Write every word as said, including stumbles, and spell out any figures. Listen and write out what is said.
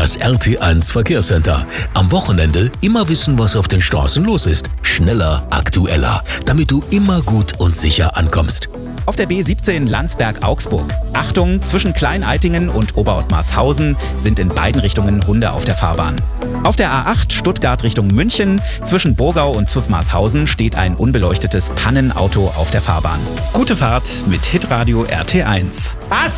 Das R T eins Verkehrscenter. Am Wochenende immer wissen, was auf den Straßen los ist. Schneller, aktueller, damit du immer gut und sicher ankommst. Auf der B siebzehn Landsberg-Augsburg. Achtung, zwischen Klein-Eitingen und Oberottmarshausen sind in beiden Richtungen Hunde auf der Fahrbahn. Auf der A acht Stuttgart Richtung München zwischen Burgau und Zusmarshausen steht ein unbeleuchtetes Pannenauto auf der Fahrbahn. Gute Fahrt mit Hitradio R T eins. Was?